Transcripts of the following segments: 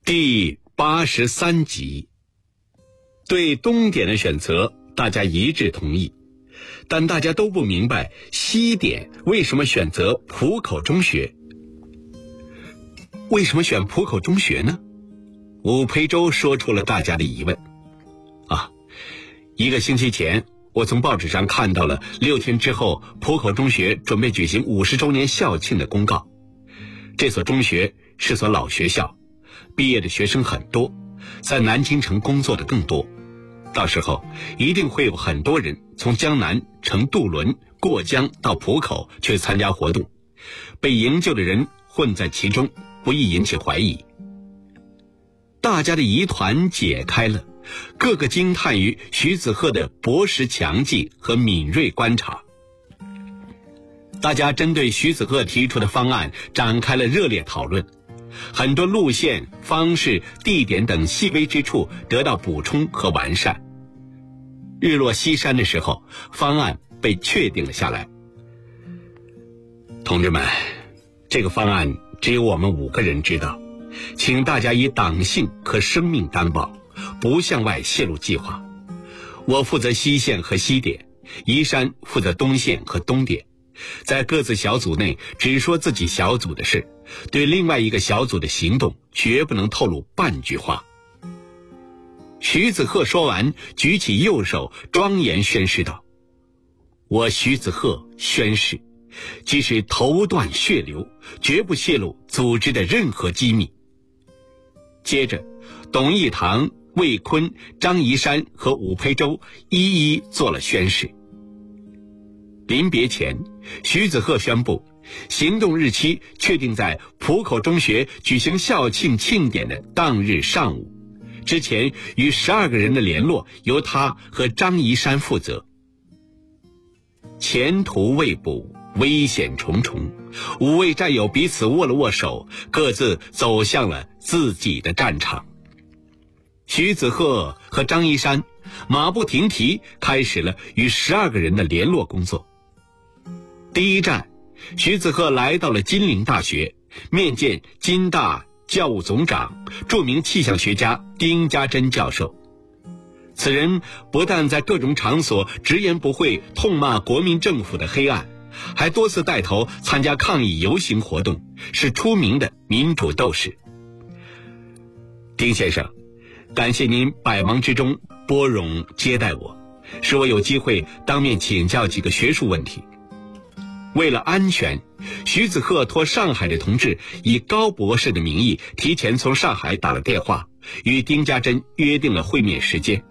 第83集。对东点的选择大家一致同意，但大家都不明白西点为什么选择浦口中学。为什么选浦口中学呢？武培洲说出了大家的疑问。1个星期前，我从报纸上看到了6天之后浦口中学准备举行50周年校庆的公告。这所中学是所老学校，毕业的学生很多，在南京城工作的更多。到时候一定会有很多人从江南乘渡轮过江到浦口去参加活动，被营救的人混在其中，不易引起怀疑。大家的疑团解开了，个个惊叹于徐子鹤的博识强记和敏锐观察。大家针对徐子鹤提出的方案展开了热烈讨论，很多路线、方式、地点等细微之处得到补充和完善。日落西山的时候，方案被确定了下来。同志们，这个方案只有我们5个人知道，请大家以党性和生命担保，不向外泄露计划。我负责西线和西点，宜山负责东线和东点，在各自小组内只说自己小组的事，对另外一个小组的行动绝不能透露半句话。徐子鹤说完，举起右手，庄严宣誓道：我徐子鹤宣誓，即使头断血流，绝不泄露组织的任何机密。接着，董义堂、魏坤、张宜山和武培洲一一做了宣誓。临别前，徐子鹤宣布，行动日期确定在浦口中学举行校庆庆典的当日上午，之前与12个人的联络由他和张宜山负责。前途未卜，危险重重，5位战友彼此握了握手，各自走向了自己的战场。徐子鹤和张宜山马不停蹄开始了与12个人的联络工作。第一站，徐子鹤来到了金陵大学，面见金大教务总长、著名气象学家丁家珍教授。此人不但在各种场所直言不讳痛骂国民政府的黑暗，还多次带头参加抗议游行活动，是出名的民主斗士。丁先生，感谢您百忙之中拨冗接待我，使我有机会当面请教几个学术问题。为了安全，徐子鹤托上海的同志以高博士的名义提前从上海打了电话，与丁家珍约定了会面时间。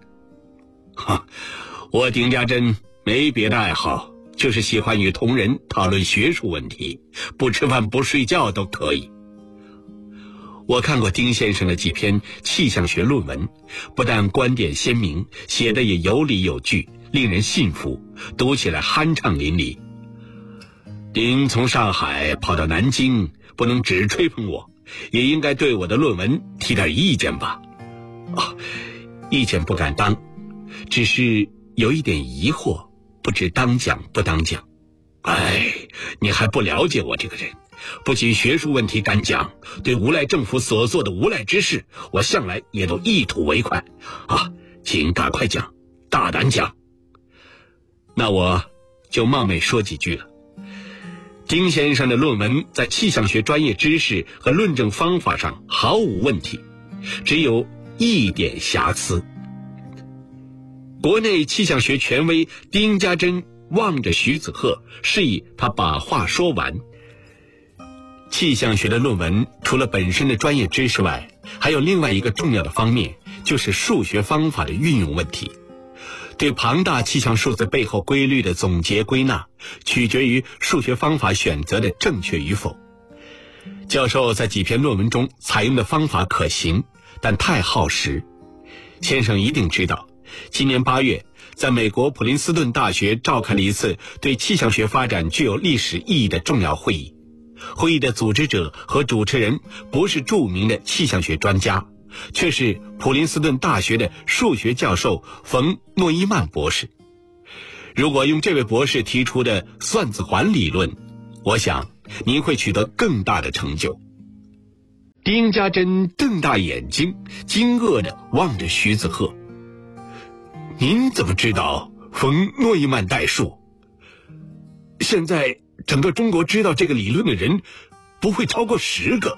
我丁家珍没别的爱好，就是喜欢与同仁讨论学术问题，不吃饭不睡觉都可以。我看过丁先生的几篇气象学论文，不但观点鲜明，写得也有理有据，令人信服，读起来酣畅淋漓。丁从上海跑到南京，不能只吹捧我，也应该对我的论文提点意见吧？意见不敢当，只是有一点疑惑，不知当讲不当讲。你还不了解我这个人，不仅学术问题敢讲，对无赖政府所做的无赖之事，我向来也都一吐为快。请赶快讲，大胆讲。那我就冒昧说几句了。丁先生的论文在气象学专业知识和论证方法上毫无问题，只有一点瑕疵。国内气象学权威丁家珍望着徐子鹤，示意他把话说完。气象学的论文除了本身的专业知识外，还有另外一个重要的方面，就是数学方法的运用问题。对庞大气象数字背后规律的总结归纳，取决于数学方法选择的正确与否。教授在几篇论文中采用的方法可行，但太耗时。先生一定知道，今年8月，在美国普林斯顿大学召开了一次对气象学发展具有历史意义的重要会议。会议的组织者和主持人不是著名的气象学专家，却是普林斯顿大学的数学教授冯诺依曼博士。如果用这位博士提出的算子环理论，我想您会取得更大的成就。 丁家珍瞪大眼睛，惊愕地望着徐子鹤。您怎么知道冯诺依曼代数？现在整个中国知道这个理论的人不会超过10个。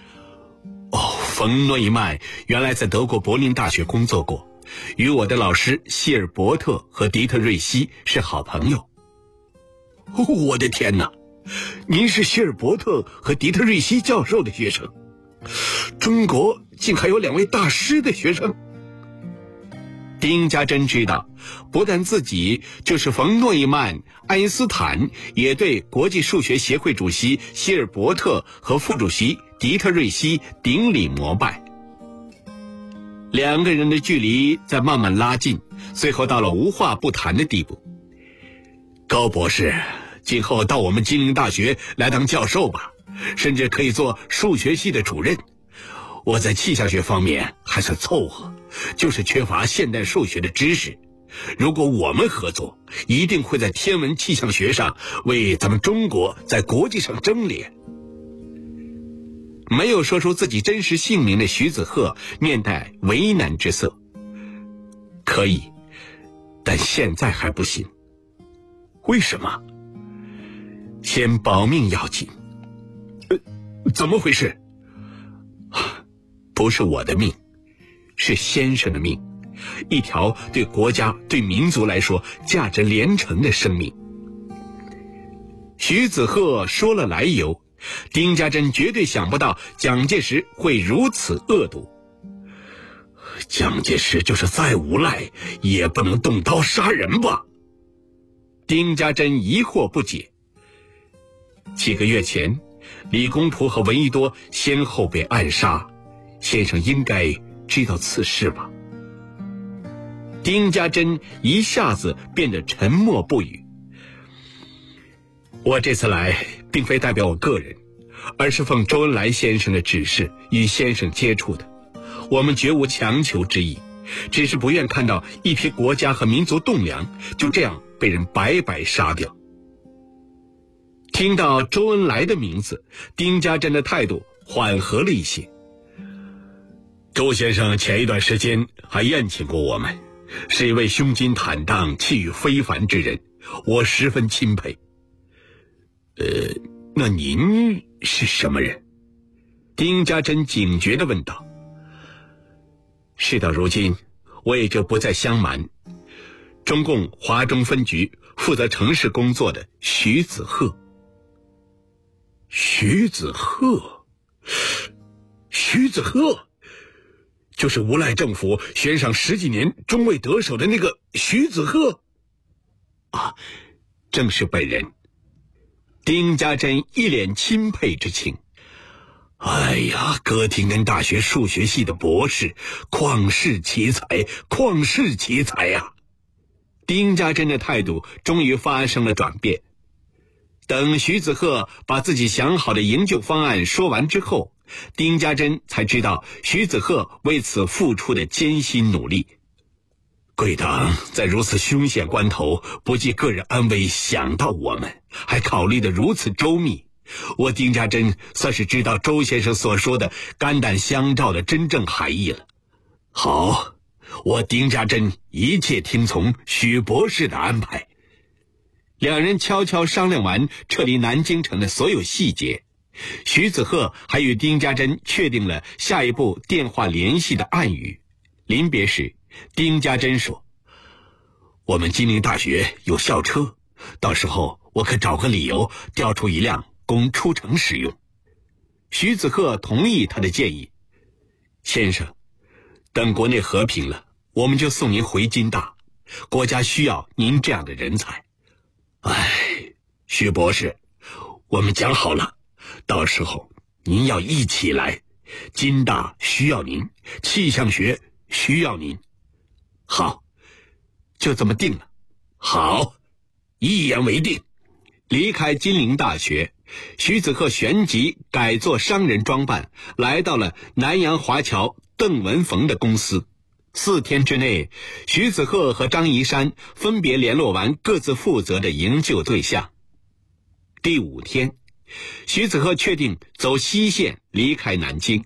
冯诺依曼原来在德国柏林大学工作过，与我的老师希尔伯特和迪特瑞希是好朋友。我的天哪，您是希尔伯特和迪特瑞希教授的学生？中国竟还有2位大师的学生？丁家珍知道，不但自己就是冯诺依曼、爱因斯坦，也对国际数学协会主席希尔伯特和副主席迪特瑞希顶礼膜拜。2个人的距离在慢慢拉近，最后到了无话不谈的地步。高博士，今后到我们金陵大学来当教授吧，甚至可以做数学系的主任。我在气象学方面还算凑合，就是缺乏现代数学的知识。如果我们合作，一定会在天文气象学上为咱们中国在国际上争脸。没有说出自己真实姓名的徐子鹤面带为难之色。可以，但现在还不行。为什么？先保命要紧。怎么回事？不是我的命，是先生的命，一条对国家对民族来说价值连城的生命。徐子鹤说了来由，丁家珍绝对想不到蒋介石会如此恶毒。蒋介石就是再无赖也不能动刀杀人吧？丁家珍疑惑不解。几个月前，李公图和闻一多先后被暗杀，先生应该知道此事吧？丁家珍一下子变得沉默不语。我这次来并非代表我个人，而是奉周恩来先生的指示与先生接触的。我们绝无强求之意，只是不愿看到一批国家和民族栋梁就这样被人白白杀掉。听到周恩来的名字，丁家珍的态度缓和了一些。周先生前一段时间还宴请过我们，是一位胸襟坦荡、气宇非凡之人，我十分钦佩。那您是什么人？丁家珍警觉地问道。事到如今，我也就不再相瞒，中共华中分局负责城市工作的徐子鹤。徐子鹤？徐子鹤就是无赖政府悬赏10几年终未得手的那个徐子鹤啊，正是本人。丁家珍一脸钦佩之情。哎呀，哥廷根大学数学系的博士，旷世奇才，旷世奇才呀！丁家珍的态度终于发生了转变。等徐子鹤把自己想好的营救方案说完之后，丁家珍才知道徐子鹤为此付出的艰辛努力。贵党在如此凶险关头，不计个人安危想到我们，还考虑得如此周密。我丁家珍算是知道周先生所说的肝胆相照的真正含义了。好，我丁家珍一切听从许博士的安排。2人悄悄商量完撤离南京城的所有细节，徐子鹤还与丁家珍确定了下一步电话联系的暗语。临别时，丁家珍说：我们金陵大学有校车，到时候我可找个理由调出一辆供出城使用。徐子鹤同意他的建议。先生，等国内和平了，我们就送您回金大，国家需要您这样的人才。徐博士，我们讲好了，到时候您要一起来，金大需要您，气象学需要您。好，就这么定了。好，一言为定。离开金陵大学，徐子鹤旋即改作商人装扮，来到了南洋华侨邓文逢的公司。4天之内，徐子鹤和张宜山分别联络完各自负责的营救对象。第5天，徐子鹤确定走西线离开南京。